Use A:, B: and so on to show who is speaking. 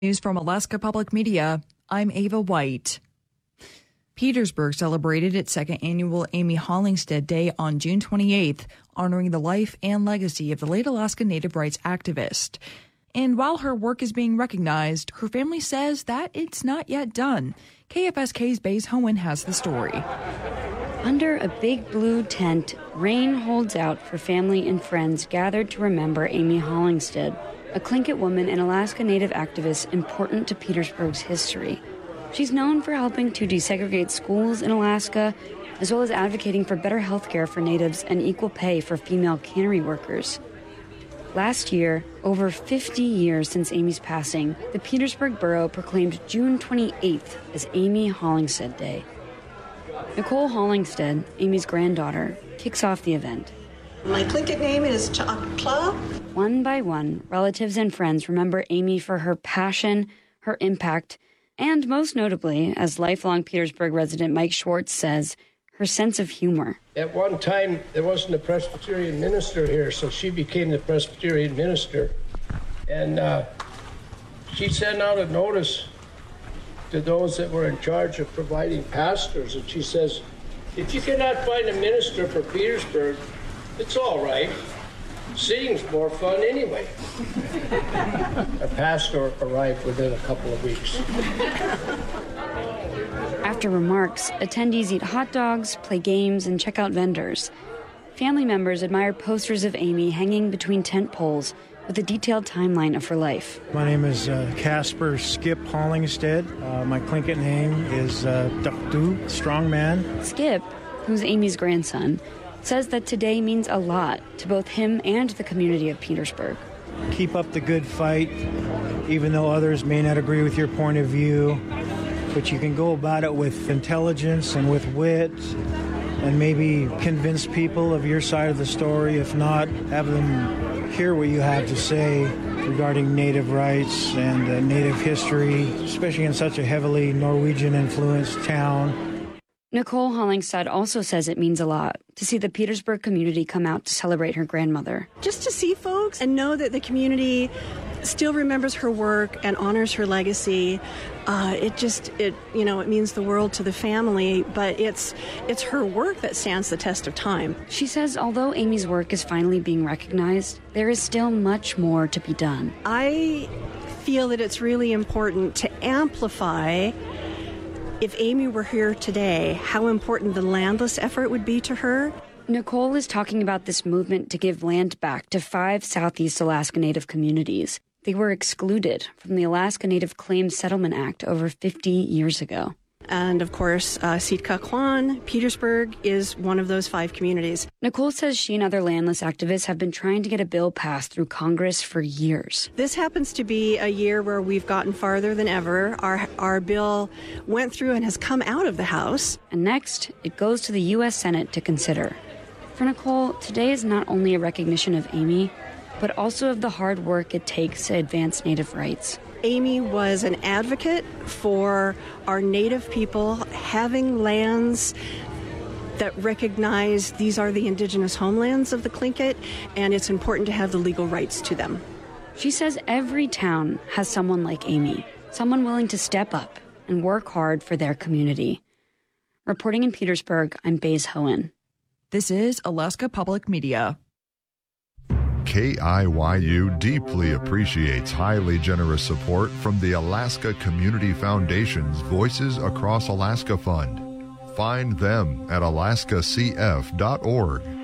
A: News from Alaska Public Media, I'm Ava White. Petersburg celebrated its second annual Amy Hollingstead Day on June 28th, honoring the life and legacy of the late Alaska Native rights activist. And while her work is being recognized, her family says that it's not yet done. KFSK's Baze Hohen has the story.
B: Under a big blue tent, rain holds out for family and friends gathered to remember Amy Hollingstead, a Tlingit woman and Alaska Native activist important to Petersburg's history. She's known for helping to desegregate schools in Alaska, as well as advocating for better health care for Natives and equal pay for female cannery workers. Last year, over 50 years since Amy's passing, the Petersburg Borough proclaimed June 28th as Amy Hollingstead Day. Nicole Hollingstead, Amy's granddaughter, kicks off the event.
C: My Tlingit name is Chakla.
B: One by one, relatives and friends remember Amy for her passion, her impact, and most notably, as lifelong Petersburg resident Mike Schwartz says, her sense of humor.
D: At one time, there wasn't a Presbyterian minister here, so she became the Presbyterian minister. And she sent out a notice to those that were in charge of providing pastors, and she says, if you cannot find a minister for Petersburg, it's all right. Singing's more fun anyway. A pastor arrived within a couple of weeks.
B: After remarks, attendees eat hot dogs, play games, and check out vendors. Family members admire posters of Amy hanging between tent poles with a detailed timeline of her life.
E: My name is Casper Skip Hollingstead. My Tlingit name is Dakdu, strong man.
B: Skip, who's Amy's grandson, says that today means a lot to both him and the community of Petersburg.
E: Keep up the good fight, even though others may not agree with your point of view, but you can go about it with intelligence and with wit and maybe convince people of your side of the story. If not, have them hear what you have to say regarding Native rights and Native history, especially in such a heavily Norwegian-influenced town.
B: Nicole Hollingstead also says it means a lot to see the Petersburg community come out to celebrate her grandmother.
C: Just to see folks and know that the community still remembers her work and honors her legacy, it means the world to the family, but it's her work that stands the test of time.
B: She says although Amy's work is finally being recognized, there is still much more to be done.
C: I feel that it's really important to amplify, if Amy were here today, how important the landless effort would be to her.
B: Nicole is talking about this movement to give land back to 5 Southeast Alaska Native communities. They were excluded from the Alaska Native Claims Settlement Act over 50 years ago.
C: And of course, Sitka Kwan, Petersburg, is one of those 5 communities.
B: Nicole says she and other landless activists have been trying to get a bill passed through Congress for years.
C: This happens to be a year where we've gotten farther than ever. Our bill went through and has come out of the House.
B: And next, it goes to the U.S. Senate to consider. For Nicole, today is not only a recognition of Amy, but also of the hard work it takes to advance Native rights.
C: Amy was an advocate for our Native people having lands that recognize these are the indigenous homelands of the Tlingit, and it's important to have the legal rights to them.
B: She says every town has someone like Amy, someone willing to step up and work hard for their community. Reporting in Petersburg, I'm Baze Hohen.
A: This is Alaska Public Media.
F: KIYU deeply appreciates highly generous support from the Alaska Community Foundation's Voices Across Alaska Fund. Find them at alaskacf.org.